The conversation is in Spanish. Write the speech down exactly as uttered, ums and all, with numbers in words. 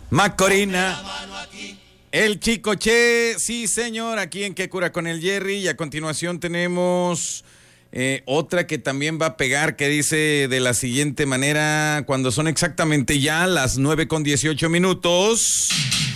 Macorina. El Chicoche, sí señor, aquí en Qué Cura con el Jerry. Y a continuación tenemos eh, otra que también va a pegar, que dice de la siguiente manera, cuando son exactamente ya las nueve con dieciocho minutos.